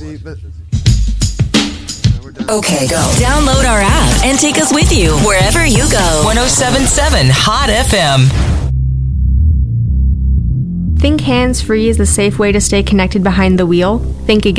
see, but... Okay, go. Download our app and take us with you wherever you go. 107.7 Hot FM. Think hands-free is the safe way to stay connected behind the wheel? Think again.